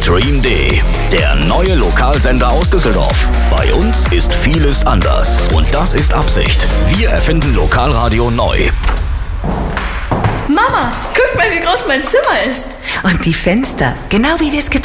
Stream D, der neue Lokalsender aus Düsseldorf. Bei uns ist vieles anders und das ist Absicht. Wir erfinden Lokalradio neu. Mama, guck mal, wie groß mein Zimmer ist. Und die Fenster, genau wie wir es geplant